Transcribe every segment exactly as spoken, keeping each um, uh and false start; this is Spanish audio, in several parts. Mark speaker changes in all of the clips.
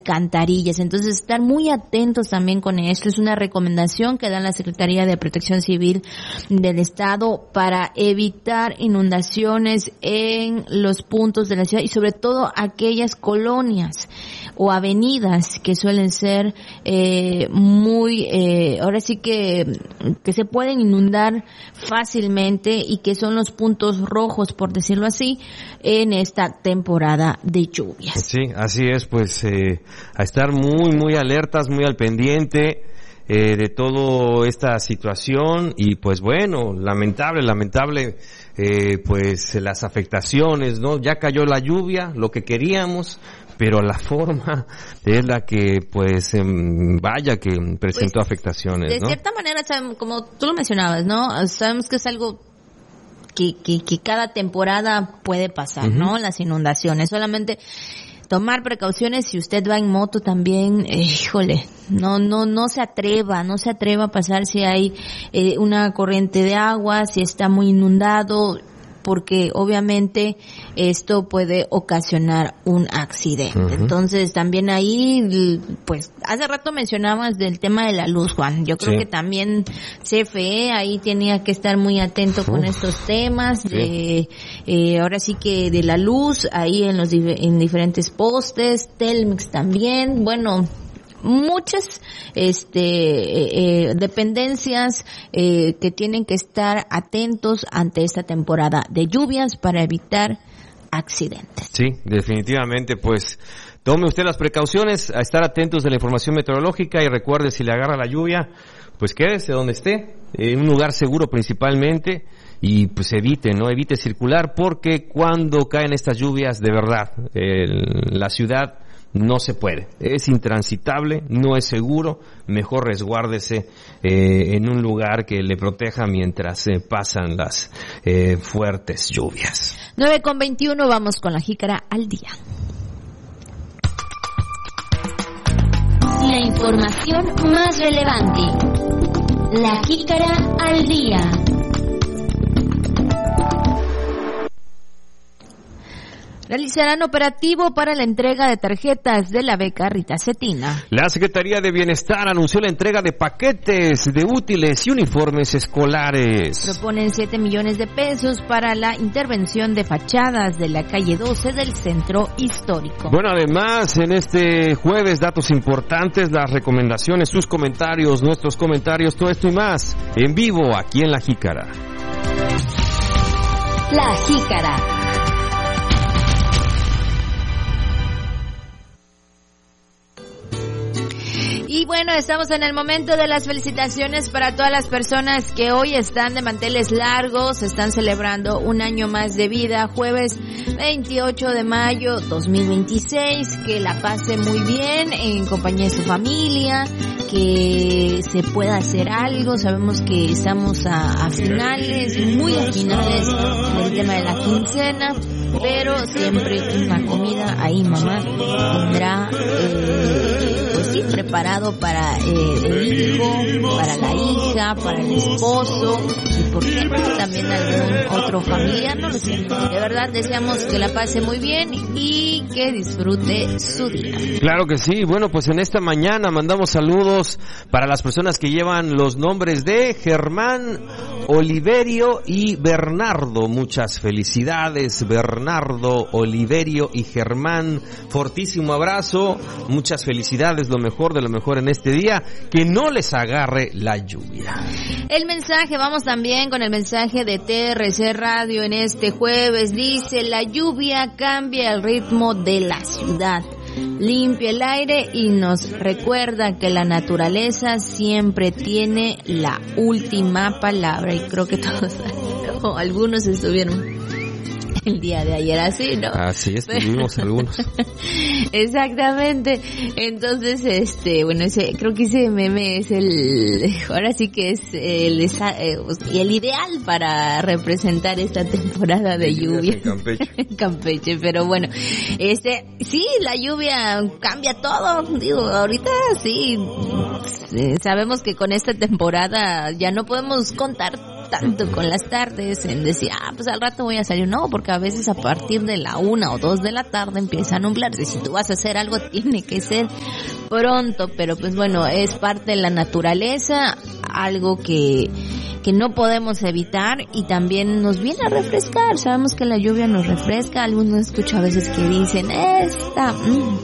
Speaker 1: alcantarillas. Entonces, estar muy atentos también con esto. Es una recomendación que da la Secretaría de Protección Civil del Estado para evitar inundaciones en los puntos de la ciudad y sobre todo aquellas colonias o avenidas que suelen ser eh, muy, eh, ahora sí que, que se pueden inundar fácilmente y que son los puntos rojos, por decirlo así, en esta temporada de lluvias.
Speaker 2: Sí, así es, pues eh, a estar muy, muy alertas, muy al pendiente eh, de toda esta situación y pues bueno, lamentable, lamentable eh, pues las afectaciones, ¿no? Ya cayó la lluvia, lo que queríamos, pero la forma es la que, pues, eh, vaya que presentó pues, afectaciones,
Speaker 1: de
Speaker 2: ¿no?
Speaker 1: De cierta manera, como tú lo mencionabas, ¿no? Sabemos que es algo que, que, que cada temporada puede pasar, uh-huh. ¿no? Las inundaciones, solamente tomar precauciones. Si usted va en moto también, eh, híjole, no, no, no se atreva, no se atreva a pasar si hay eh, una corriente de agua, si está muy inundado, porque obviamente esto puede ocasionar un accidente. Uh-huh. Entonces también ahí, pues, hace rato mencionabas del tema de la luz, Juan. Yo creo sí. que también C F E ahí tenía que estar muy atento uh-huh. con estos temas, sí. de, eh, ahora sí que de la luz, ahí en los en diferentes postes, Telmex también, bueno, muchas este eh, dependencias eh, que tienen que estar atentos ante esta temporada de lluvias para evitar accidentes.
Speaker 2: Sí, definitivamente, pues tome usted las precauciones, a estar atentos de la información meteorológica y recuerde, si le agarra la lluvia, pues quédese donde esté, en un lugar seguro principalmente, y pues evite, ¿no? Evite circular, porque cuando caen estas lluvias, de verdad, eh, la ciudad no se puede, es intransitable, no es seguro, mejor resguárdese eh, en un lugar que le proteja mientras eh, pasan las eh, fuertes lluvias.
Speaker 1: nueve con veintiuno, vamos con la jícara al día.
Speaker 3: La información más relevante. La jícara al día.
Speaker 1: Realizarán operativo para la entrega de tarjetas de la beca Rita Cetina.
Speaker 2: La Secretaría de Bienestar anunció la entrega de paquetes de útiles y uniformes escolares.
Speaker 1: Proponen siete millones de pesos para la intervención de fachadas de la calle doce del centro histórico.
Speaker 2: Bueno, además, en este jueves, datos importantes, las recomendaciones, sus comentarios, nuestros comentarios, todo esto y más, en vivo, aquí en La Jícara.
Speaker 3: La Jícara.
Speaker 1: Y bueno, estamos en el momento de las felicitaciones para todas las personas que hoy están de manteles largos, están celebrando un año más de vida, jueves veintiocho de mayo dos mil veintiséis, que la pase muy bien en compañía de su familia, que se pueda hacer algo. Sabemos que estamos a, a finales, muy a finales del tema de la quincena, pero siempre una comida ahí mamá tendrá eh, pues sí, preparado para eh, el hijo, para la hija, para el esposo y por qué no también algún otro familiar, no lo sé. De verdad deseamos que la pase muy bien y que disfrute su día.
Speaker 2: Claro que sí. Bueno, pues en esta mañana mandamos saludos para las personas que llevan los nombres de Germán, Oliverio y Bernardo. Muchas felicidades, Bernardo, Oliverio y Germán. Fortísimo abrazo, muchas felicidades, lo mejor de lo mejor en este día, que no les agarre la lluvia.
Speaker 1: El mensaje, vamos también con el mensaje de T R C Radio en este jueves, dice: la lluvia cambia el ritmo de la ciudad, limpia el aire y nos recuerda que la naturaleza siempre tiene la última palabra. Y creo que todos, o algunos estuvieron el día de ayer así, ¿no?
Speaker 2: Así es, tuvimos algunos.
Speaker 1: Exactamente. Entonces, este, bueno, ese, creo que ese meme es el, ahora sí que es el, el ideal para representar esta temporada de lluvia.
Speaker 2: En Campeche.
Speaker 1: En Campeche, pero bueno, este, sí, la lluvia cambia todo. Digo, ahorita sí, sabemos que con esta temporada ya no podemos contar tanto con las tardes en decir, ah, pues al rato voy a salir. No, porque a veces a partir de la una o dos de la tarde empieza a nublarse. Si tú vas a hacer algo, tiene que ser pronto, pero pues bueno, es parte de la naturaleza, algo que que no podemos evitar y también nos viene a refrescar. Sabemos que la lluvia nos refresca. Algunos escucho a veces que dicen, esta...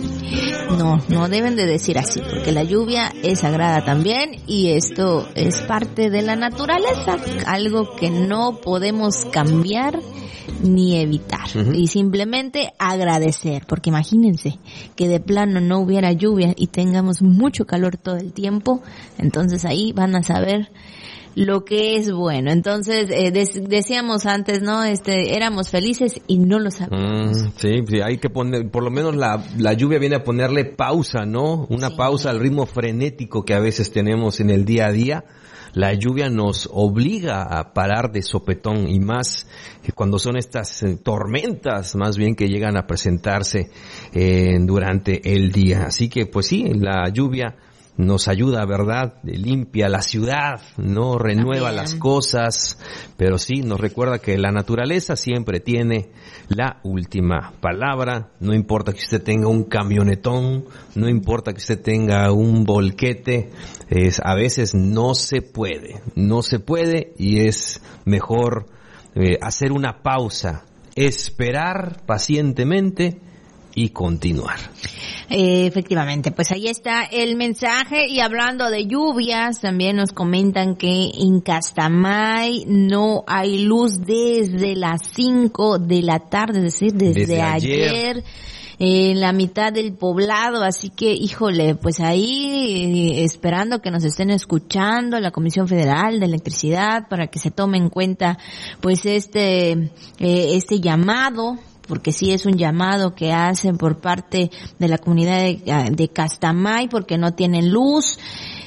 Speaker 1: Mm. No, no deben de decir así, porque la lluvia es sagrada también y esto es parte de la naturaleza, algo que no podemos cambiar ni evitar. Uh-huh. Y simplemente agradecer, porque imagínense que de plano no hubiera lluvia y tengamos mucho calor todo el tiempo, entonces ahí van a saber lo que es bueno. Entonces, eh, des- decíamos antes, ¿no? Este, éramos felices y no lo sabíamos.
Speaker 2: Mm, sí, sí, hay que poner, por lo menos la, la lluvia viene a ponerle pausa, ¿no? Una sí. pausa al ritmo frenético que a veces tenemos en el día a día. La lluvia nos obliga a parar de sopetón y más cuando son estas eh, tormentas más bien que llegan a presentarse eh, durante el día. Así que, pues sí, la lluvia nos ayuda, ¿verdad? Limpia la ciudad, no renueva las cosas, pero sí nos recuerda que la naturaleza siempre tiene la última palabra. No importa que usted tenga un camionetón, no importa que usted tenga un volquete, es, a veces no se puede, no se puede y es mejor eh, hacer una pausa, esperar pacientemente y continuar.
Speaker 1: Eh, efectivamente, pues ahí está el mensaje. Y hablando de lluvias, también nos comentan que en Castamay no hay luz desde las cinco de la tarde, es decir, desde, desde ayer. ayer. En la mitad del poblado, así que, híjole, pues ahí eh, esperando que nos estén escuchando la Comisión Federal de Electricidad para que se tome en cuenta pues este eh, este llamado, porque sí es un llamado que hacen por parte de la comunidad de, de Castamay porque no tienen luz.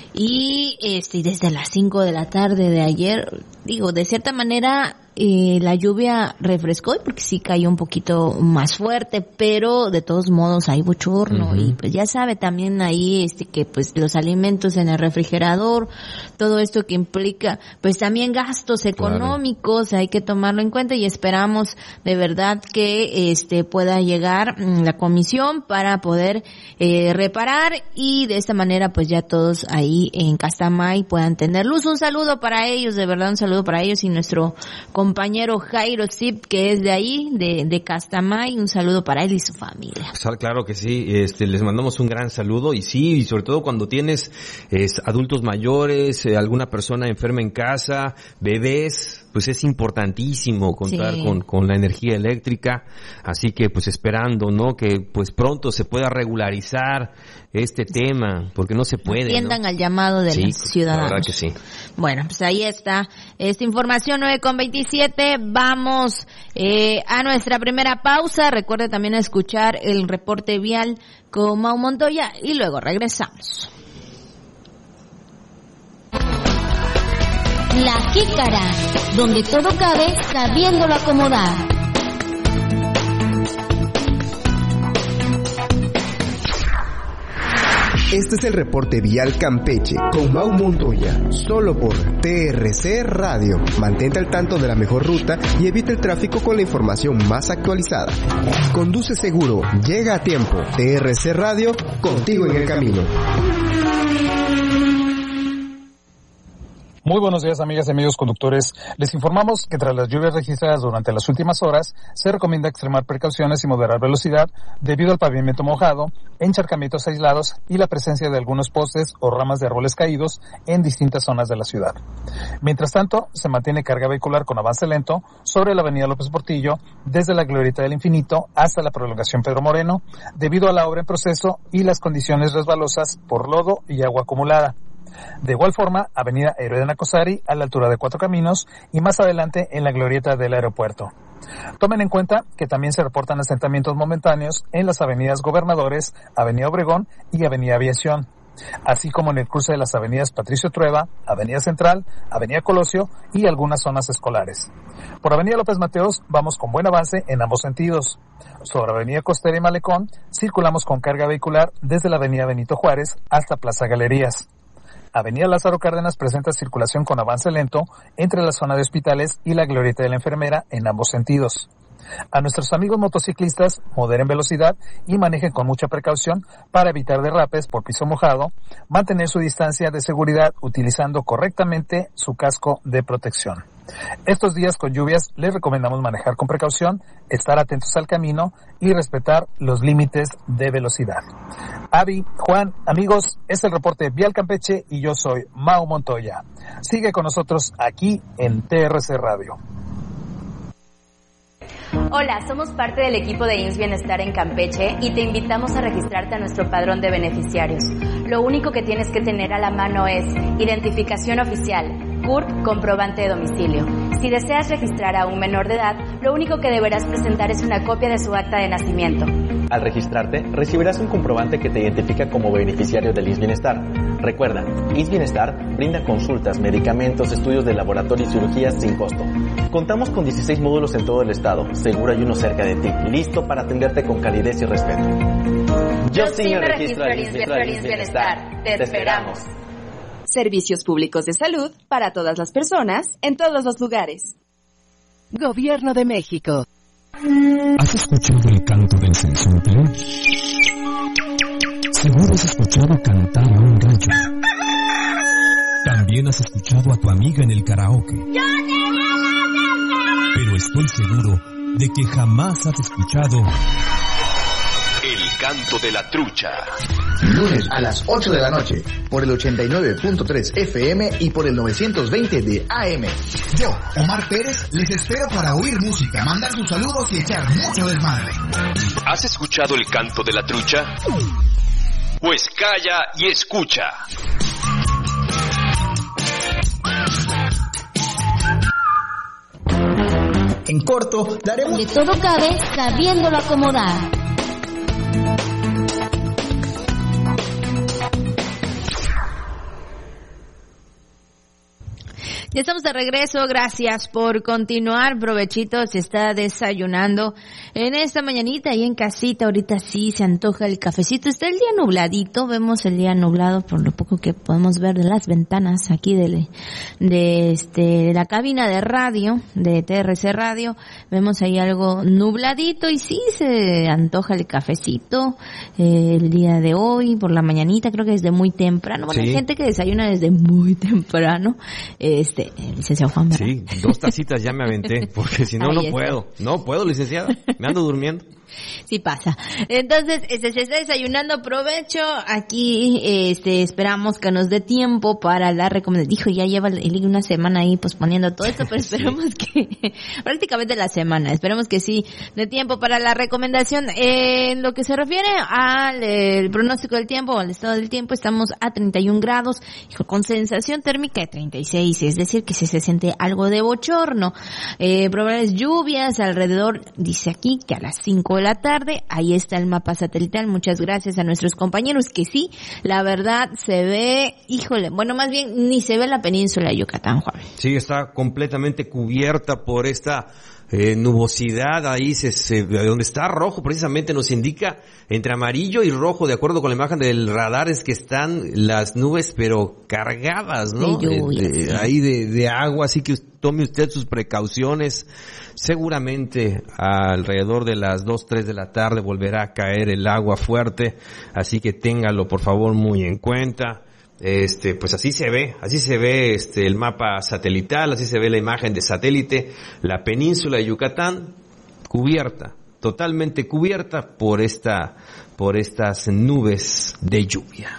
Speaker 1: Y este desde las cinco de la tarde de ayer, digo, de cierta manera eh, la lluvia refrescó porque sí cayó un poquito más fuerte, pero de todos modos hay bochorno. Uh-huh. Y pues ya sabe también ahí este que pues los alimentos en el refrigerador, todo esto que implica pues también gastos económicos, claro. Hay que tomarlo en cuenta y esperamos de verdad que este pueda llegar la comisión para poder eh, reparar y de esta manera pues ya todos ahí en Castamay puedan tener luz. Un saludo para ellos, de verdad un saludo para ellos y nuestro compañero Jairo Zip, que es de ahí, de, de Castamay, un saludo para él y su familia.
Speaker 2: Claro que sí, este, les mandamos un gran saludo y sí, y sobre todo cuando tienes es, adultos mayores, eh, alguna persona enferma en casa, bebés, pues es importantísimo contar sí. con, con la energía eléctrica, así que pues esperando, ¿no? Que pues pronto se pueda regularizar este tema, porque no se puede,
Speaker 1: atiendan
Speaker 2: ¿no?
Speaker 1: al llamado de
Speaker 2: sí,
Speaker 1: los ciudadanos.
Speaker 2: La verdad que sí.
Speaker 1: Bueno, pues ahí está esta información, nueve con veintisiete, vamos eh, a nuestra primera pausa, recuerde también escuchar el reporte vial con Mau Montoya y luego regresamos.
Speaker 3: La Jícara, donde todo cabe sabiéndolo acomodar.
Speaker 4: Este es el reporte vial Campeche con Mau Montoya, solo por T R C Radio. Mantente al tanto de la mejor ruta y evita el tráfico con la información más actualizada. Conduce seguro, llega a tiempo. T R C Radio, contigo en el camino.
Speaker 5: Muy buenos días, amigas y amigos conductores. Les informamos que tras las lluvias registradas durante las últimas horas, se recomienda extremar precauciones y moderar velocidad debido al pavimento mojado, encharcamientos aislados y la presencia de algunos postes o ramas de árboles caídos en distintas zonas de la ciudad. Mientras tanto, se mantiene carga vehicular con avance lento sobre la avenida López Portillo, desde la Glorieta del Infinito hasta la prolongación Pedro Moreno, debido a la obra en proceso y las condiciones resbalosas por lodo y agua acumulada. De igual forma, avenida Héroe de Nacosari a la altura de Cuatro Caminos y más adelante en la glorieta del aeropuerto. Tomen en cuenta que también se reportan asentamientos momentáneos en las avenidas Gobernadores, avenida Obregón y avenida Aviación, así como en el cruce de las avenidas Patricio Trueba, avenida Central, avenida Colosio y algunas zonas escolares. Por avenida López Mateos vamos con buen avance en ambos sentidos. Sobre avenida Costera y Malecón circulamos con carga vehicular desde la avenida Benito Juárez hasta Plaza Galerías. Avenida Lázaro Cárdenas presenta circulación con avance lento entre la zona de hospitales y la glorieta de la enfermera en ambos sentidos. A nuestros amigos motociclistas, moderen velocidad y manejen con mucha precaución para evitar derrapes por piso mojado, mantener su distancia de seguridad utilizando correctamente su casco de protección. Estos días con lluvias les recomendamos manejar con precaución, estar atentos al camino y respetar los límites de velocidad. Avi, Juan, amigos, es el reporte Vial Campeche y yo soy Mau Montoya. Sigue con nosotros aquí en T R C Radio.
Speaker 6: Hola, somos parte del equipo de I M S S Bienestar en Campeche y te invitamos a registrarte a nuestro padrón de beneficiarios. Lo único que tienes que tener a la mano es identificación oficial, C U R P, comprobante de domicilio. Si deseas registrar a un menor de edad, lo único que deberás presentar es una copia de su acta de nacimiento.
Speaker 7: Al registrarte, recibirás un comprobante que te identifica como beneficiario del I M S S Bienestar. Recuerda, I M S S Bienestar brinda consultas, medicamentos, estudios de laboratorio y cirugías sin costo. Contamos con dieciséis módulos en todo el estado, seguro hay uno cerca de ti, listo para atenderte con calidez y respeto.
Speaker 6: Yo sí me registro al I M S S Bienestar. Te esperamos.
Speaker 8: Servicios públicos de salud para todas las personas, en todos los lugares. Gobierno de México.
Speaker 9: ¿Has escuchado el canto del censontle? Seguro has escuchado cantar a un gallo. También has escuchado a tu amiga en el karaoke. Pero estoy seguro de que jamás has escuchado
Speaker 10: el canto de la trucha.
Speaker 11: Lunes a las ocho de la noche, por el ochenta y nueve punto tres F M y por el novecientos veinte de A M.
Speaker 12: Yo, Omar Pérez, les espero para oír música, mandar sus saludos y echar mucho desmadre.
Speaker 10: ¿Has escuchado el canto de la trucha? Pues calla y escucha.
Speaker 11: En corto, daremos...
Speaker 3: De todo cabe sabiéndolo acomodar.
Speaker 1: Ya estamos de regreso, gracias por continuar, provechito, se está desayunando en esta mañanita y en casita, ahorita sí se antoja el cafecito, está el día nubladito, vemos el día nublado por lo poco que podemos ver de las ventanas aquí de, de este, de la cabina de radio, de T R C Radio, vemos ahí algo nubladito y sí se antoja el cafecito, eh, el día de hoy, por la mañanita, creo que desde muy temprano, bueno, sí. Hay gente que desayuna desde muy temprano, este, licenciado Juan, ¿verdad?
Speaker 2: Sí, dos tacitas ya me aventé, porque si no, Ahí no está. puedo. No puedo, licenciada. Me ando durmiendo.
Speaker 1: Sí pasa. Entonces, este, se está desayunando, provecho. Aquí, este, esperamos que nos dé tiempo para la recomendación. Dijo, ya lleva el, una semana ahí posponiendo todo esto, pero esperemos sí. que, prácticamente la semana, esperemos que sí dé tiempo para la recomendación. Eh, en lo que se refiere al el pronóstico del tiempo, al estado del tiempo, estamos a treinta y un grados, con sensación térmica de treinta y seis, es decir, que se, se siente algo de bochorno. Eh, probables lluvias alrededor, dice aquí, que a las cinco de la tarde, ahí está el mapa satelital, muchas gracias a nuestros compañeros, que sí, la verdad se ve, híjole, bueno, más bien ni se ve la península de Yucatán, Juan.
Speaker 2: Sí, está completamente cubierta por esta eh, nubosidad, ahí se, se, donde está rojo precisamente nos indica entre amarillo y rojo, de acuerdo con la imagen del radar, es que están las nubes pero cargadas, ¿no?
Speaker 1: De lluvia,
Speaker 2: de, de,
Speaker 1: sí.
Speaker 2: Ahí de, de agua, así que tome usted sus precauciones. Seguramente alrededor de las dos, tres de la tarde volverá a caer el agua fuerte, así que téngalo por favor muy en cuenta. Este, pues así se ve, así se ve este el mapa satelital, así se ve la imagen de satélite, la península de Yucatán cubierta, totalmente cubierta por esta, por estas nubes de lluvia.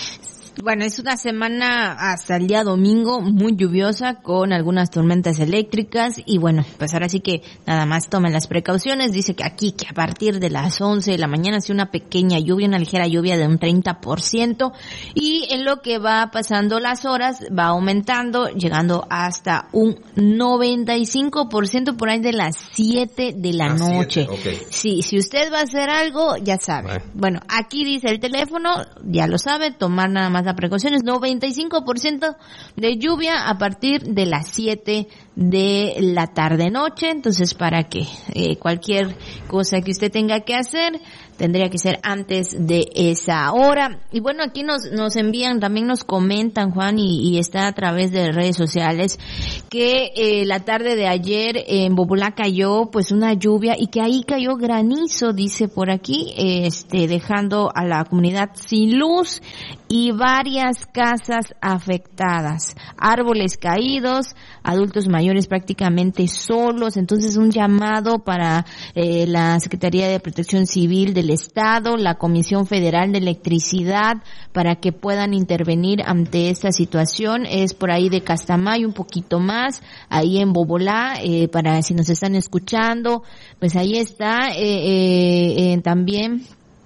Speaker 1: Bueno, es una semana hasta el día domingo muy lluviosa con algunas tormentas eléctricas y bueno, pues ahora sí que nada más tomen las precauciones. Dice que aquí que a partir de las once de la mañana hace una pequeña lluvia, una ligera lluvia de un treinta por ciento y en lo que va pasando las horas va aumentando, llegando hasta un noventa y cinco por ciento por ahí de las siete de la ah, noche.
Speaker 2: Okay.
Speaker 1: Sí, si usted va a hacer algo, ya sabe. Bueno. bueno, aquí dice el teléfono, ya lo sabe, tomar nada más la precaución es noventa y cinco por ciento de lluvia a partir de las siete de la tarde noche, entonces para que eh, cualquier cosa que usted tenga que hacer, tendría que ser antes de esa hora. Y bueno, aquí nos nos envían, también nos comentan, Juan, y, y está a través de redes sociales, que eh, la tarde de ayer en Bobolá cayó pues una lluvia y que ahí cayó granizo, dice por aquí, este dejando a la comunidad sin luz y varias casas afectadas, árboles caídos, adultos mayores prácticamente solos. Entonces un llamado para eh, la Secretaría de Protección Civil del Estado, la Comisión Federal de Electricidad, para que puedan intervenir ante esta situación. Es por ahí de Castamay, un poquito más, ahí en Bobolá, eh, para si nos están escuchando, pues ahí está, eh, eh, eh, también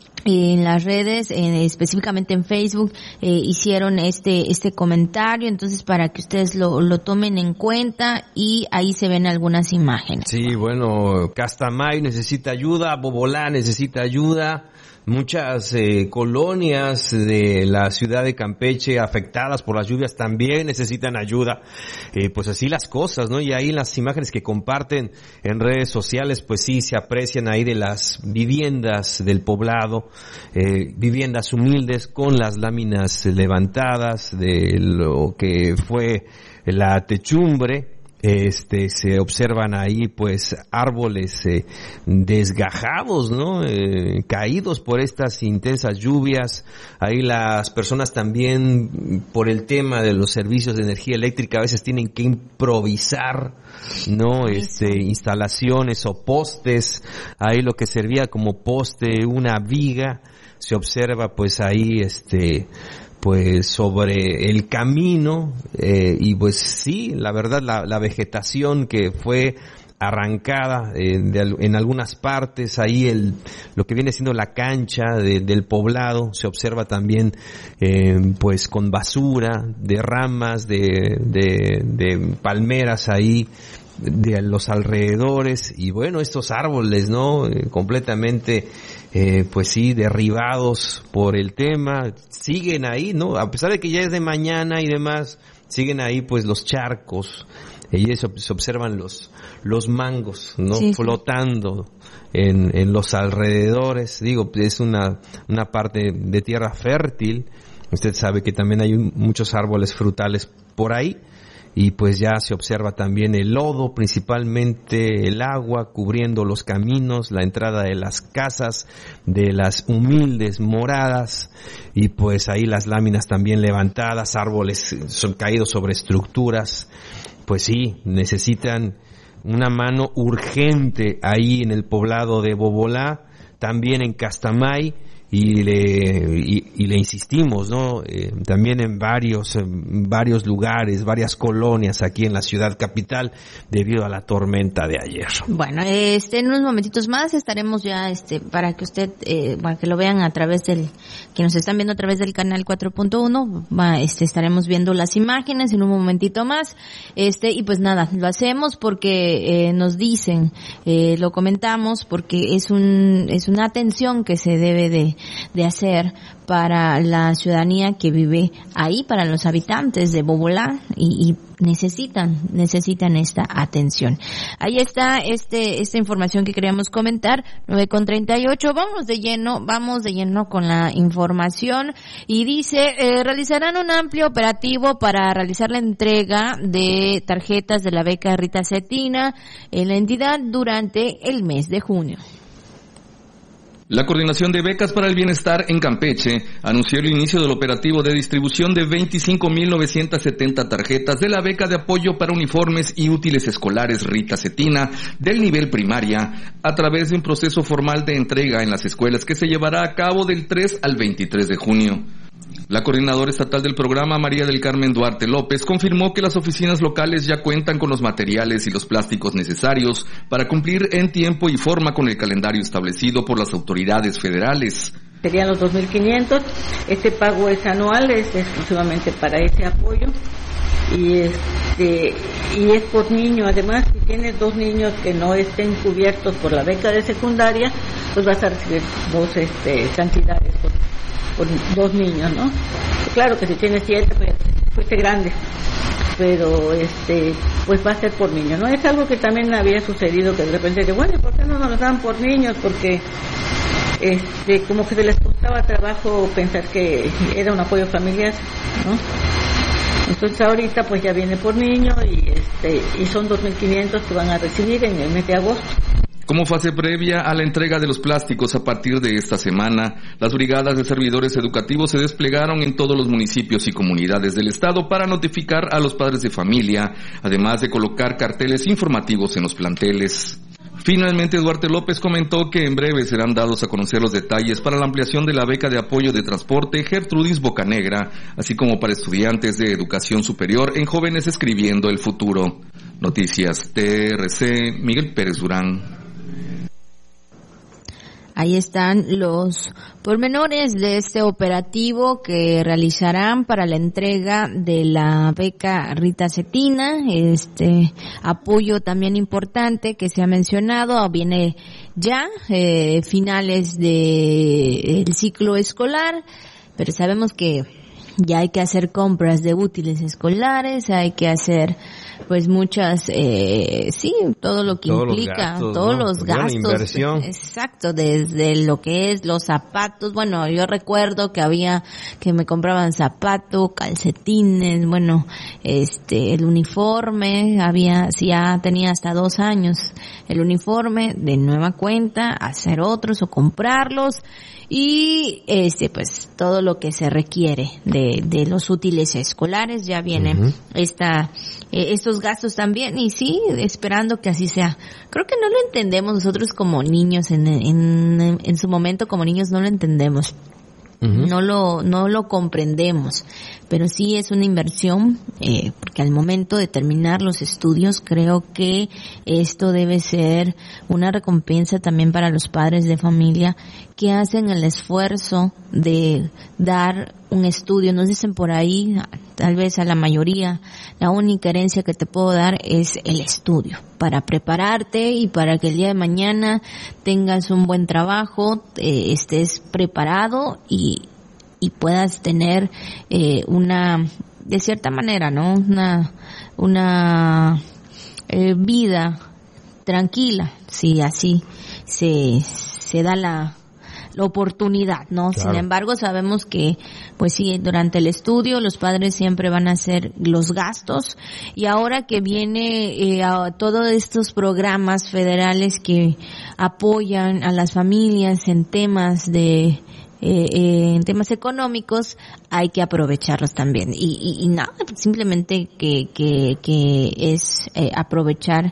Speaker 1: en las redes, eh, específicamente en Facebook, eh, hicieron este este comentario, entonces para que ustedes lo, lo tomen en cuenta, y ahí se ven algunas imágenes.
Speaker 2: Sí, bueno, Castamay necesita ayuda, Bobolá necesita ayuda. Muchas eh, colonias de la ciudad de Campeche afectadas por las lluvias también necesitan ayuda. Eh, pues así las cosas, ¿no? Y ahí las imágenes que comparten en redes sociales, pues sí, se aprecian ahí de las viviendas del poblado, eh, viviendas humildes con las láminas levantadas de lo que fue la techumbre. Este, se observan ahí pues árboles eh, desgajados, ¿no? Eh, caídos por estas intensas lluvias. Ahí las personas también, por el tema de los servicios de energía eléctrica, a veces tienen que improvisar, ¿no? Este, instalaciones o postes. Ahí lo que servía como poste, una viga, se observa pues ahí este pues sobre el camino, eh, y pues sí, la verdad, la, la vegetación que fue arrancada eh, de, en algunas partes, ahí el lo que viene siendo la cancha de, del poblado, se observa también eh, pues con basura, de ramas, de, de, de palmeras ahí, de los alrededores, y bueno, estos árboles, ¿no? Eh, completamente, eh, pues sí, derribados por el tema, siguen ahí, ¿no? A pesar de que ya es de mañana y demás, siguen ahí pues los charcos, y eso se observan los, los mangos, ¿no? Sí, flotando en, en los alrededores. Digo, es una, una parte de tierra fértil. Usted sabe que también hay un, muchos árboles frutales por ahí. Y pues ya se observa también el lodo, principalmente el agua cubriendo los caminos, la entrada de las casas, de las humildes moradas, y pues ahí las láminas también levantadas, árboles son caídos sobre estructuras. Pues sí, necesitan una mano urgente ahí en el poblado de Bobolá, también en Castamay. Y le y, y le insistimos, ¿no? Eh, también en varios en varios lugares, varias colonias aquí en la ciudad capital, debido a la tormenta de ayer.
Speaker 1: Bueno, este en unos momentitos más estaremos ya este para que usted eh, para que lo vean a través del que nos están viendo a través del canal cuatro punto uno, va, este estaremos viendo las imágenes en un momentito más. Este y pues nada, lo hacemos porque eh, nos dicen, eh, lo comentamos porque es un es una atención que se debe de de hacer para la ciudadanía que vive ahí, para los habitantes de Bobolá, y, y necesitan, necesitan esta atención. Ahí está este, esta información que queríamos comentar, nueve con treinta y ocho, vamos de lleno, vamos de lleno con la información, y dice, eh, realizarán un amplio operativo para realizar la entrega de tarjetas de la beca Rita Cetina en la entidad durante el mes de junio.
Speaker 13: La Coordinación de Becas para el Bienestar en Campeche anunció el inicio del operativo de distribución de veinticinco mil novecientas setenta tarjetas de la beca de apoyo para uniformes y útiles escolares Rita Cetina del nivel primaria a través de un proceso formal de entrega en las escuelas que se llevará a cabo del tres al veintitrés de junio. La coordinadora estatal del programa, María del Carmen Duarte López, confirmó que las oficinas locales ya cuentan con los materiales y los plásticos necesarios para cumplir en tiempo y forma con el calendario establecido por las autoridades federales.
Speaker 14: Serían los dos mil quinientos, este pago es anual, es exclusivamente para ese apoyo y este y es por niño. Además, si tienes dos niños que no estén cubiertos por la beca de secundaria, pues vas a recibir dos este, cantidades por por dos niños, ¿no? Claro que si tienes siete, pues fuiste grande, pero este, pues va a ser por niños, ¿no? Es algo que también había sucedido, que de repente, de, bueno, ¿por qué no nos dan por niños? Porque este, como que se les costaba trabajo pensar que era un apoyo familiar, ¿no? Entonces ahorita pues ya viene por niño y este y son dos mil quinientos que van a recibir en el mes de agosto.
Speaker 13: Como fase previa a la entrega de los plásticos a partir de esta semana, las brigadas de servidores educativos se desplegaron en todos los municipios y comunidades del estado para notificar a los padres de familia, además de colocar carteles informativos en los planteles. Finalmente, Duarte López comentó que en breve serán dados a conocer los detalles para la ampliación de la beca de apoyo de transporte Gertrudis Bocanegra, así como para estudiantes de educación superior en Jóvenes Escribiendo el Futuro. Noticias T R C, Miguel Pérez Durán.
Speaker 1: Ahí están los pormenores de este operativo que realizarán para la entrega de la beca Rita Cetina, este apoyo también importante que se ha mencionado, viene ya eh, finales de el ciclo escolar, pero sabemos que ya hay que hacer compras de útiles escolares, hay que hacer pues muchas, eh, sí, todo lo que todos implica, los gastos, todos ¿no? los
Speaker 2: Buena
Speaker 1: gastos,
Speaker 2: inversión.
Speaker 1: Exacto, desde lo que es los zapatos, bueno, yo recuerdo que había, que me compraban zapatos, calcetines, bueno, este, el uniforme, había, si ya tenía hasta dos años, el uniforme de nueva cuenta, hacer otros o comprarlos, y este pues todo lo que se requiere de de los útiles escolares ya vienen uh-huh. esta eh, estos gastos también, y sí, esperando que así sea. Creo que no lo entendemos nosotros como niños en en en su momento, como niños no lo entendemos. Uh-huh. No lo, no lo comprendemos, pero sí es una inversión, eh, porque al momento de terminar los estudios creo que esto debe ser una recompensa también para los padres de familia que hacen el esfuerzo de dar un estudio. Nos dicen por ahí, tal vez a la mayoría, la única herencia que te puedo dar es el estudio, para prepararte y para que el día de mañana tengas un buen trabajo, eh, estés preparado y, y puedas tener eh, una, de cierta manera, ¿no? Una, una eh, vida tranquila, si así se, se da la la oportunidad, ¿no? Claro. Sin embargo, sabemos que, pues sí, durante el estudio los padres siempre van a hacer los gastos, y ahora que viene eh, a todos estos programas federales que apoyan a las familias en temas de Eh, eh, en temas económicos, hay que aprovecharlos también, y, y, y nada, simplemente que que que es eh, aprovechar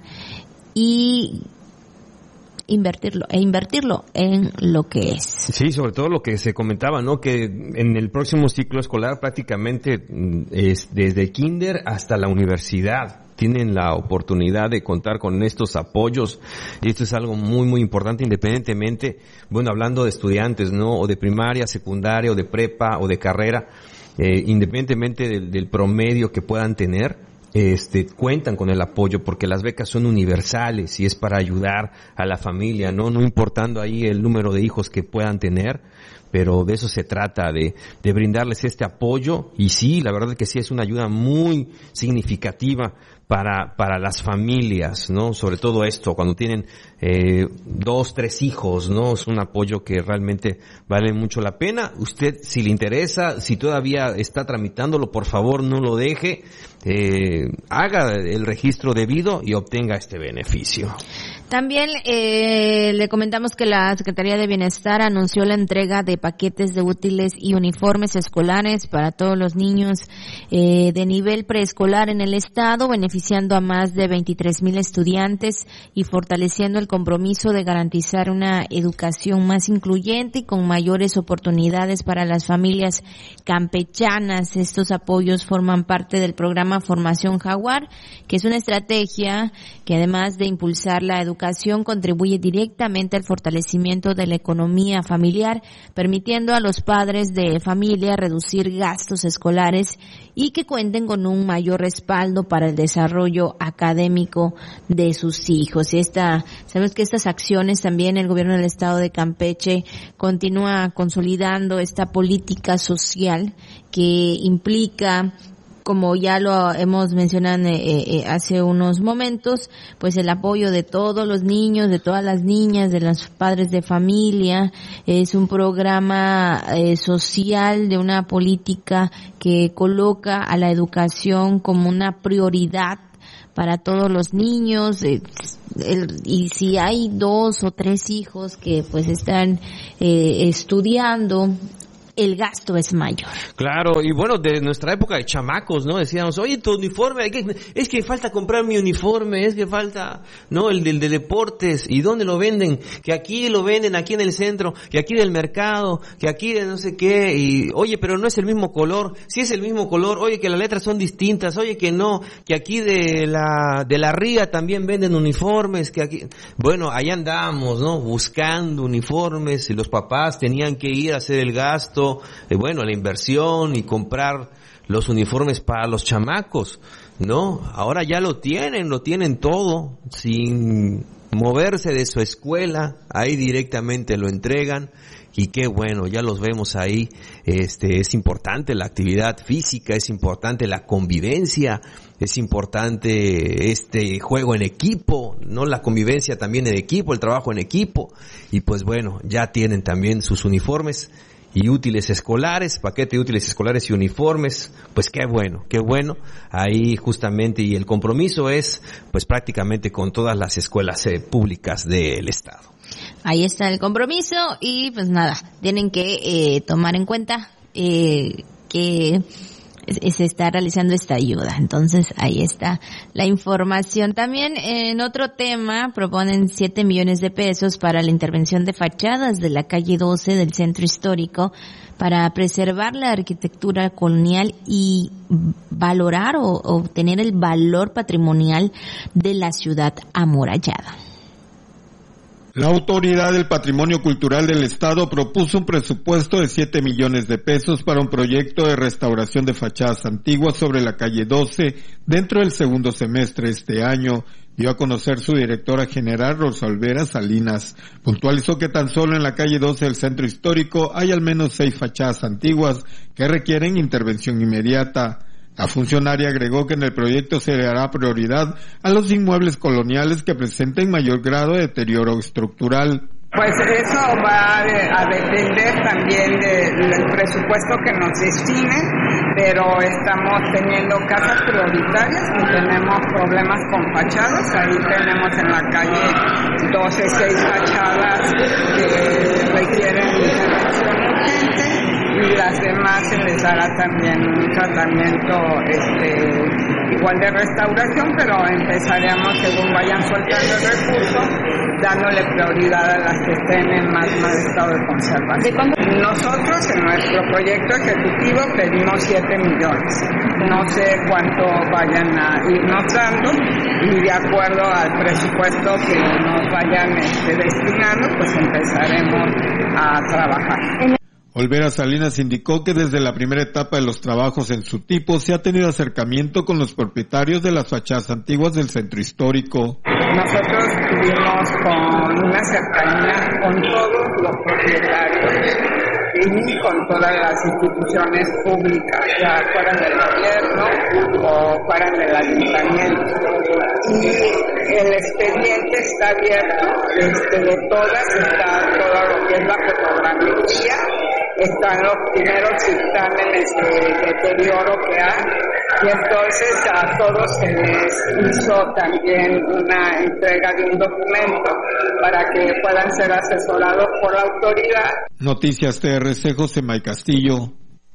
Speaker 1: y invertirlo e invertirlo en lo que es.
Speaker 2: Sí, sobre todo lo que se comentaba, ¿no? Que en el próximo ciclo escolar prácticamente es desde kinder hasta la universidad tienen la oportunidad de contar con estos apoyos, y esto es algo muy muy importante, independientemente, bueno, hablando de estudiantes, ¿no? O de primaria, secundaria, o de prepa, o de carrera, eh, independientemente del, del promedio que puedan tener, este, cuentan con el apoyo, porque las becas son universales y es para ayudar a la familia, ¿no? No importando ahí el número de hijos que puedan tener, pero de eso se trata, de, de brindarles este apoyo, y sí, la verdad es que sí es una ayuda muy significativa para, para las familias, ¿no? Sobre todo esto, cuando tienen, eh, dos, tres hijos, ¿no? Es un apoyo que realmente vale mucho la pena. Usted, si le interesa, si todavía está tramitándolo, por favor no lo deje, eh, haga el registro debido y obtenga este beneficio.
Speaker 1: También eh, le comentamos que la Secretaría de Bienestar anunció la entrega de paquetes de útiles y uniformes escolares para todos los niños eh, de nivel preescolar en el estado, beneficiando a más de veintitrés mil estudiantes y fortaleciendo el compromiso de garantizar una educación más incluyente y con mayores oportunidades para las familias campechanas. Estos apoyos forman parte del programa Formación Jaguar, que es una estrategia que, además de impulsar la educación, contribuye directamente al fortalecimiento de la economía familiar, permitiendo a los padres de familia reducir gastos escolares y que cuenten con un mayor respaldo para el desarrollo académico de sus hijos. Y esta, sabemos que estas acciones también el gobierno del estado de Campeche continúa consolidando esta política social que implica como ya lo hemos mencionado eh, eh, hace unos momentos, pues el apoyo de todos los niños, de todas las niñas, de los padres de familia, es un programa eh, social de una política que coloca a la educación como una prioridad para todos los niños, eh, el, y si hay dos o tres hijos que pues están eh, estudiando, el gasto es mayor.
Speaker 2: Claro, y bueno, de nuestra época de chamacos, ¿no? Decíamos, oye, tu uniforme, hay que, es que falta comprar mi uniforme, es que falta, ¿no? El del de deportes, ¿y dónde lo venden? Que aquí lo venden, aquí en el centro, que aquí del mercado, que aquí de no sé qué, y oye, pero no es el mismo color, sí es el mismo color, oye, que las letras son distintas, oye, que no, que aquí de la, de la ría también venden uniformes, que aquí, bueno, ahí andamos, ¿no? Buscando uniformes, y los papás tenían que ir a hacer el gasto, Eh, bueno, la inversión y comprar los uniformes para los chamacos, ¿no? Ahora ya lo tienen, lo tienen todo, sin moverse de su escuela, ahí directamente lo entregan, y qué bueno, ya los vemos ahí. Este, es importante la actividad física, es importante la convivencia, es importante este juego en equipo, ¿no? La convivencia también en equipo, el trabajo en equipo, y pues bueno, ya tienen también sus uniformes y útiles escolares, paquete de útiles escolares y uniformes, pues qué bueno, qué bueno, ahí justamente, y el compromiso es pues prácticamente con todas las escuelas eh, públicas del estado.
Speaker 1: Ahí está el compromiso, y pues nada, tienen que eh, tomar en cuenta eh, que se está realizando esta ayuda. Entonces ahí está la información. También en otro tema proponen siete millones de pesos para la intervención de fachadas de la calle doce del centro histórico para preservar la arquitectura colonial y valorar o obtener el valor patrimonial de la ciudad amurallada.
Speaker 15: La Autoridad del Patrimonio Cultural del Estado propuso un presupuesto de siete millones de pesos para un proyecto de restauración de fachadas antiguas sobre la calle doce dentro del segundo semestre de este año, dio a conocer su directora general Rosalvera Salinas. Puntualizó que tan solo en la calle doce del centro histórico hay al menos seis fachadas antiguas que requieren intervención inmediata. La funcionaria agregó que en el proyecto se le dará prioridad a los inmuebles coloniales que presenten mayor grado de deterioro estructural.
Speaker 16: Pues eso va a depender también del presupuesto que nos destinen, pero estamos teniendo casas prioritarias y tenemos problemas con fachadas. Ahí tenemos en la calle doce, seis fachadas que requieren intervención urgente, y las demás se les dará también un tratamiento este, igual de restauración, pero empezaremos según vayan soltando el recurso, dándole prioridad a las que estén en más mal estado de conservación. Nosotros en nuestro proyecto ejecutivo pedimos siete millones. No sé cuánto vayan a irnos dando, y de acuerdo al presupuesto que nos vayan este, destinando, pues empezaremos a trabajar.
Speaker 15: Olvera Salinas indicó que desde la primera etapa de los trabajos en su tipo se ha tenido acercamiento con los propietarios de las fachadas antiguas del centro histórico.
Speaker 16: Nosotros tuvimos con una cercanía con todos los propietarios y con todas las instituciones públicas, ya fueran del gobierno o fueran del ayuntamiento. Y el expediente está abierto, este, de todas, está todo lo que es la fotografía, están los primeros dictámenes de deterioro que hay, y entonces a todos se les hizo también una entrega de un documento para que puedan ser asesorados por la autoridad.
Speaker 15: Noticias T R C, José May Castillo.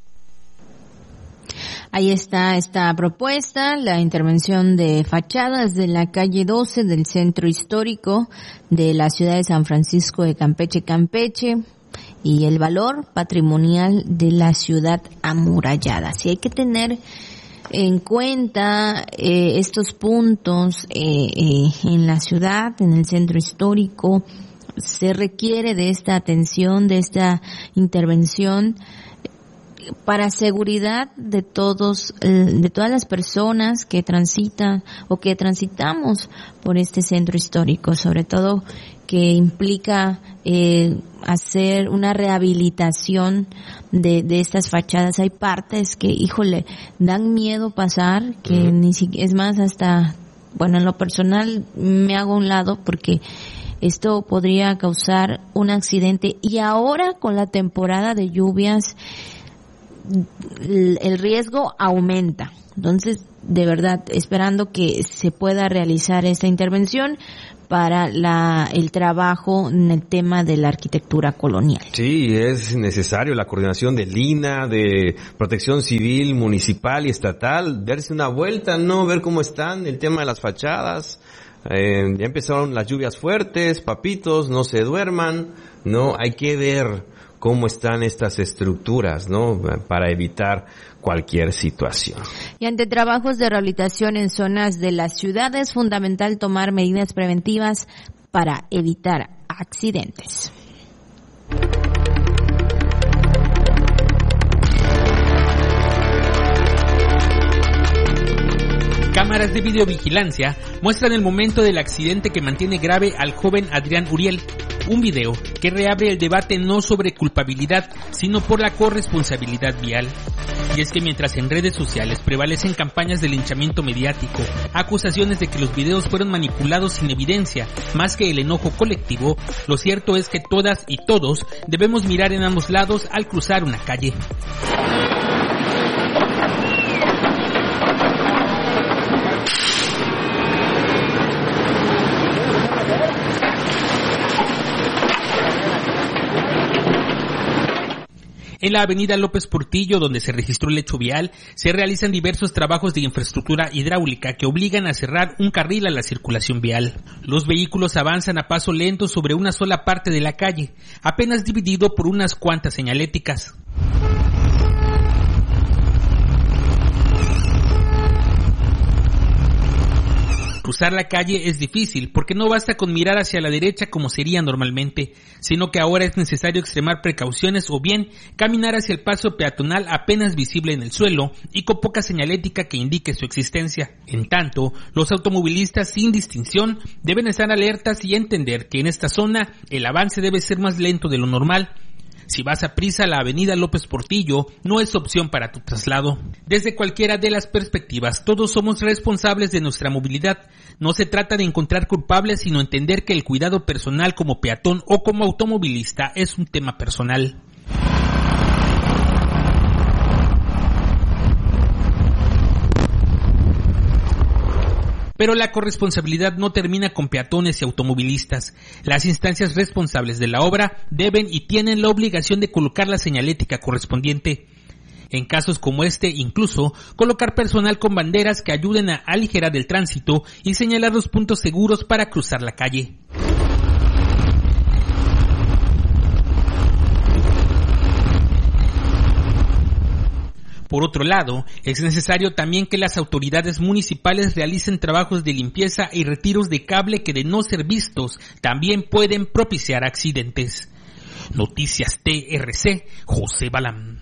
Speaker 1: Ahí está esta propuesta, la intervención de fachadas de la calle doce del centro histórico de la ciudad de San Francisco de Campeche, Campeche, y el valor patrimonial de la ciudad amurallada. Sí hay que tener en cuenta eh, estos puntos eh, eh, en la ciudad, en el centro histórico. Se requiere de esta atención, de esta intervención. para seguridad de todos, de todas las personas que transitan o que transitamos por este centro histórico, sobre todo que implica eh, hacer una rehabilitación de, de estas fachadas. Hay partes que, híjole, dan miedo pasar, que uh-huh. ni siquiera, es más, hasta, bueno, en lo personal me hago a un lado porque esto podría causar un accidente. Y ahora con la temporada de lluvias, el riesgo aumenta. Entonces, de verdad, esperando que se pueda realizar esta intervención para la, el trabajo en el tema de la arquitectura colonial.
Speaker 2: Sí, es necesario la coordinación del I N A, de Protección Civil, Municipal y Estatal, darse una vuelta, ¿no? Ver cómo están, el tema de las fachadas. Eh, ya empezaron las lluvias fuertes, papitos, no se duerman, ¿no? Hay que ver cómo están estas estructuras, ¿no? Para evitar cualquier situación.
Speaker 1: Y ante trabajos de rehabilitación en zonas de la ciudad es fundamental tomar medidas preventivas para evitar accidentes.
Speaker 17: Cámaras de videovigilancia muestran el momento del accidente que mantiene grave al joven Adrián Uriel. Un video que reabre el debate no sobre culpabilidad, sino por la corresponsabilidad vial. Y es que mientras en redes sociales prevalecen campañas de linchamiento mediático, acusaciones de que los videos fueron manipulados sin evidencia, más que el enojo colectivo, lo cierto es que todas y todos debemos mirar en ambos lados al cruzar una calle. En la avenida López Portillo, donde se registró el hecho vial, se realizan diversos trabajos de infraestructura hidráulica que obligan a cerrar un carril a la circulación vial. Los vehículos avanzan a paso lento sobre una sola parte de la calle, apenas dividido por unas cuantas señaléticas. Cruzar la calle es difícil porque no basta con mirar hacia la derecha como sería normalmente, sino que ahora es necesario extremar precauciones o bien caminar hacia el paso peatonal apenas visible en el suelo y con poca señalética que indique su existencia. En tanto, los automovilistas sin distinción deben estar alertas y entender que en esta zona el avance debe ser más lento de lo normal. Si vas a prisa, la avenida López Portillo no es opción para tu traslado. Desde cualquiera de las perspectivas, todos somos responsables de nuestra movilidad. No se trata de encontrar culpables, sino entender que el cuidado personal como peatón o como automovilista es un tema personal. Pero la corresponsabilidad no termina con peatones y automovilistas. Las instancias responsables de la obra deben y tienen la obligación de colocar la señalética correspondiente. En casos como este, incluso, colocar personal con banderas que ayuden a aligerar el tránsito y señalar los puntos seguros para cruzar la calle. Por otro lado, es necesario también que las autoridades municipales realicen trabajos de limpieza y retiros de cable que, de no ser vistos, también pueden propiciar accidentes. Noticias T R C, José Balam.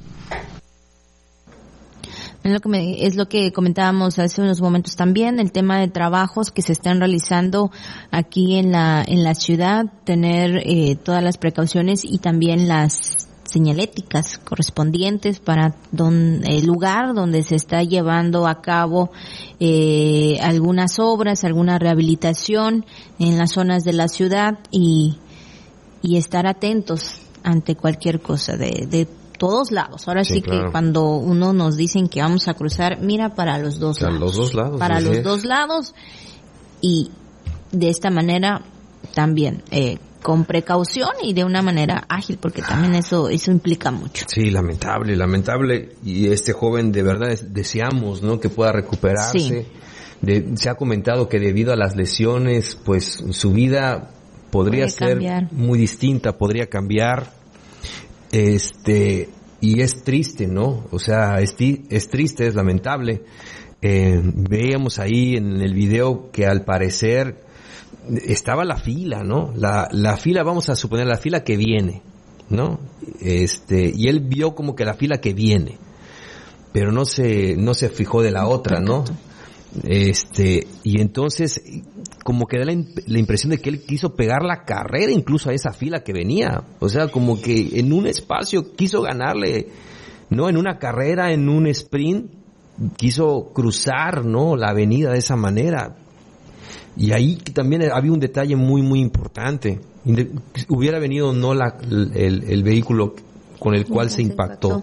Speaker 1: Es lo que me, es lo que comentábamos hace unos momentos también, el tema de trabajos que se están realizando aquí en la en la ciudad, tener eh, todas las precauciones y también las señaléticas correspondientes para don, el lugar donde se está llevando a cabo eh, algunas obras, alguna rehabilitación en las zonas de la ciudad y, y estar atentos ante cualquier cosa de, de todos lados. Ahora sí, sí claro. Que cuando uno nos dicen que vamos a cruzar, mira para los dos
Speaker 2: para
Speaker 1: lados.
Speaker 2: Los dos lados.
Speaker 1: Para los
Speaker 2: es.
Speaker 1: dos lados y de esta manera también eh, con precaución y de una manera ágil, porque también eso eso implica mucho.
Speaker 2: Sí, lamentable, lamentable. Y este joven de verdad es, deseamos, ¿no?, que pueda recuperarse.
Speaker 1: Sí.
Speaker 2: De, se ha comentado que debido a las lesiones, pues su vida podría Puede ser cambiar. Muy distinta, podría cambiar. Este, y es triste, ¿no? O sea, es, es triste, es lamentable. Eh, veíamos ahí en el video que al parecer estaba la fila, ¿no? La, la fila, vamos a suponer, la fila que viene ¿no? Este, y él vio como que la fila que viene, pero no se, no se fijó de la otra, ¿no? Este, y entonces, como que da la, imp- la impresión de que él quiso pegar la carrera incluso a esa fila que venía. O sea, como que en un espacio quiso ganarle, ¿no? En una carrera, en un sprint, quiso cruzar, ¿no? La avenida de esa manera. Y ahí también había un detalle muy, muy importante. Inde- hubiera venido no la, el, el vehículo con el cual se impactó.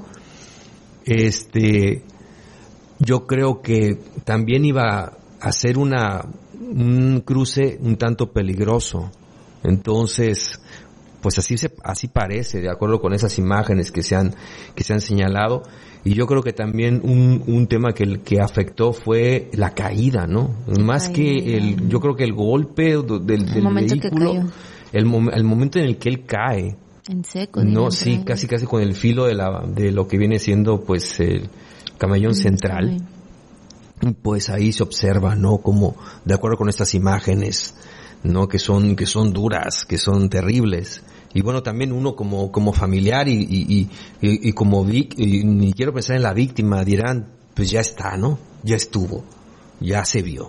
Speaker 2: Este, yo creo que también iba a ser una, un cruce un tanto peligroso. Entonces, pues así se, así parece, de acuerdo con esas imágenes que se han, que se han señalado. Y yo creo que también un, un tema que, que afectó fue la caída, ¿no? Más que el, yo creo que el golpe del, del vehículo, el, mom, el momento en el que él cae.
Speaker 1: En seco.
Speaker 2: No, sí, casi casi con el filo de la, de lo que viene siendo pues el camellón central. Pues ahí se observa, ¿no? Como, de acuerdo con estas imágenes, ¿no? Que son, que son duras, que son terribles. Y bueno, también uno como, como familiar y, y, y, y como vic, y ni quiero pensar en la víctima, dirán, pues ya está, ¿no? Ya estuvo, ya se vio.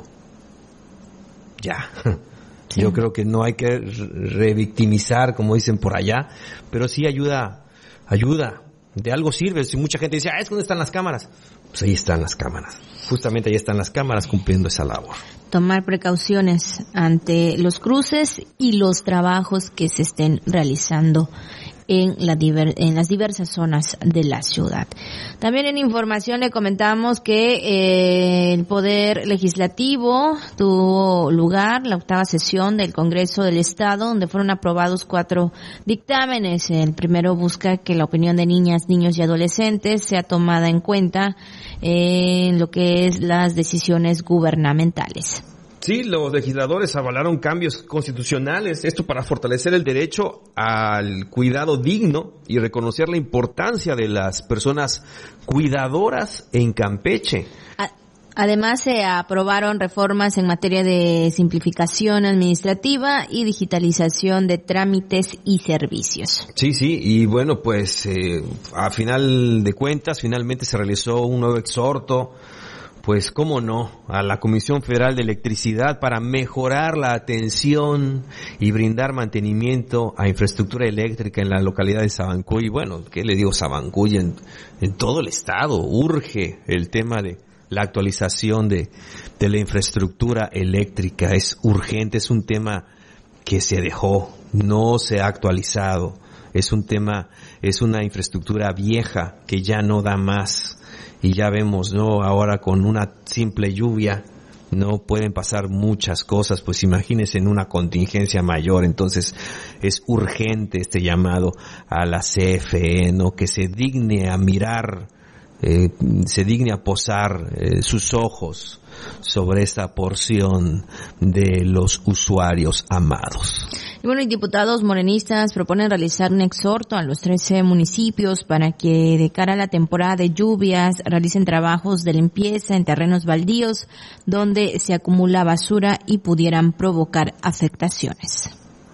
Speaker 2: Ya. Sí. Yo creo que no hay que revictimizar, como dicen por allá, pero sí ayuda, ayuda. De algo sirve. Si mucha gente dice, ah, es que ¿dónde están las cámaras? Pues ahí están las cámaras. Justamente ahí están las cámaras cumpliendo esa labor.
Speaker 1: Tomar precauciones ante los cruces y los trabajos que se estén realizando en, la diver, en las diversas zonas de la ciudad. También en información le comentamos que eh, el Poder Legislativo tuvo lugar la octava sesión del Congreso del Estado, donde fueron aprobados cuatro dictámenes. El primero busca que la opinión de niñas, niños y adolescentes sea tomada en cuenta en lo que es las decisiones gubernamentales.
Speaker 2: Sí, los legisladores avalaron cambios constitucionales, esto para fortalecer el derecho al cuidado digno y reconocer la importancia de las personas cuidadoras en Campeche.
Speaker 1: Además, se aprobaron reformas en materia de simplificación administrativa y digitalización de trámites y servicios.
Speaker 2: Sí, sí, y bueno, pues eh, a final de cuentas, finalmente se realizó un nuevo exhorto, pues cómo no, a la Comisión Federal de Electricidad para mejorar la atención y brindar mantenimiento a infraestructura eléctrica en la localidad de Sabancuy. Bueno, ¿qué le digo Sabancuy? En, en todo el estado urge el tema de la actualización de, de la infraestructura eléctrica. Es urgente, es un tema que se dejó, no se ha actualizado. Es un tema, es una infraestructura vieja que ya no da más. Y ya vemos, ¿no? Ahora con una simple lluvia no pueden pasar muchas cosas, pues imagínense en una contingencia mayor. Entonces es urgente este llamado a la C F E, ¿no? Que se digne a mirar, eh, se digne a posar eh, sus ojos sobre esta porción de los usuarios amados.
Speaker 1: Y bueno, y diputados morenistas proponen realizar un exhorto a los trece municipios para que de cara a la temporada de lluvias realicen trabajos de limpieza en terrenos baldíos donde se acumula basura y pudieran provocar afectaciones.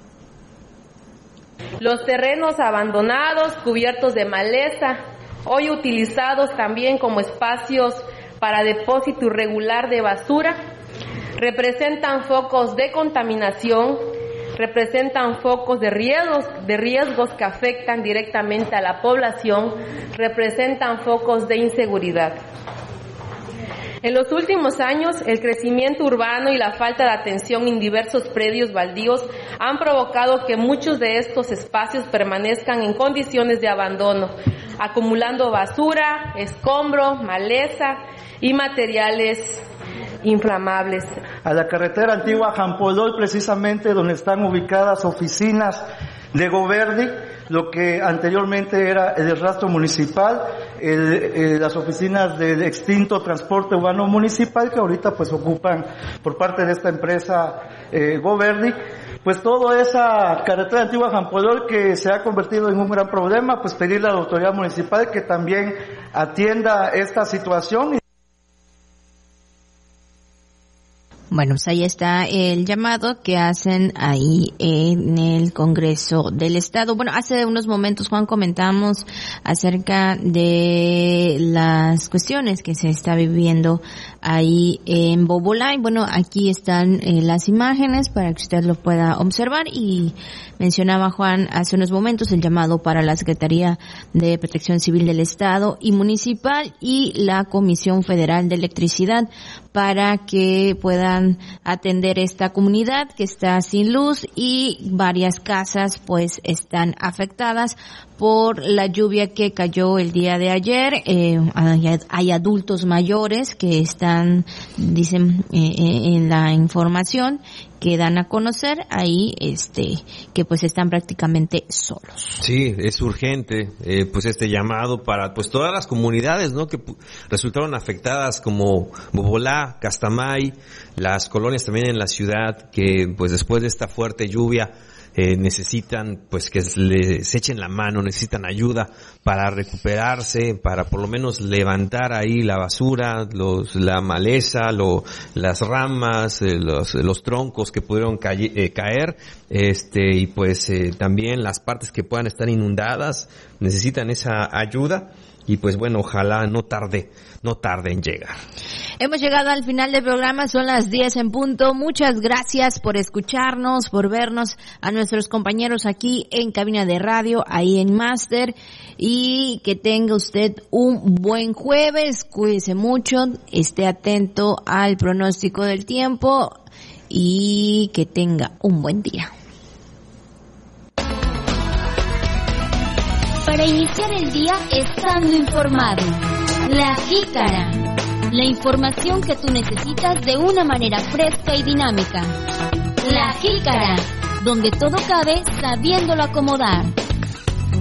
Speaker 18: Los terrenos abandonados, cubiertos de maleza, hoy utilizados también como espacios para depósito irregular de basura, representan focos de contaminación, representan focos de riesgos, de riesgos que afectan directamente a la población, representan focos de inseguridad. En los últimos años, el crecimiento urbano y la falta de atención en diversos predios baldíos han provocado que muchos de estos espacios permanezcan en condiciones de abandono, acumulando basura, escombro, maleza y materiales inflamables.
Speaker 19: A la carretera antigua Jampolol, precisamente donde están ubicadas oficinas de Goverdi, lo que anteriormente era el rastro municipal, el, eh, las oficinas del extinto transporte urbano municipal, que ahorita pues ocupan por parte de esta empresa eh, Goverdi, pues toda esa carretera antigua Jampolol que se ha convertido en un gran problema, pues pedirle a la autoridad municipal que también atienda esta situación.
Speaker 1: Bueno, pues ahí está el llamado que hacen ahí en el Congreso del Estado. Bueno, hace unos momentos, Juan, comentamos acerca de las cuestiones que se está viviendo ahí en Bobolá. Y bueno, aquí están eh, las imágenes para que usted lo pueda observar. Y mencionaba Juan hace unos momentos el llamado para la Secretaría de Protección Civil del Estado y Municipal y la Comisión Federal de Electricidad para que puedan atender esta comunidad que está sin luz y varias casas pues están afectadas por la lluvia que cayó el día de ayer. Eh, hay, hay adultos mayores que están, dicen eh, en la información que dan a conocer ahí, este, que pues están prácticamente solos.
Speaker 2: Sí, es urgente, eh, pues este llamado para pues todas las comunidades, ¿no? Que pu- resultaron afectadas como Bobolá, Castamay, las colonias también en la ciudad que pues después de esta fuerte lluvia Eh, necesitan pues que les echen la mano, necesitan ayuda para recuperarse, para por lo menos levantar ahí la basura, los, la maleza, lo, las ramas, eh, los, los troncos que pudieron caer, eh, caer este y pues eh, también las partes que puedan estar inundadas necesitan esa ayuda. Y pues bueno, ojalá no tarde, no tarde en llegar.
Speaker 1: Hemos llegado al final del programa, son las diez en punto. Muchas gracias por escucharnos, por vernos, a nuestros compañeros aquí en cabina de radio, ahí en Máster. Y que tenga usted un buen jueves, cuídese mucho, esté atento al pronóstico del tiempo y que tenga un buen día.
Speaker 3: Para iniciar el día estando informado. La Jícara. La información que tú necesitas de una manera fresca y dinámica. La Jícara. Donde todo cabe sabiéndolo acomodar.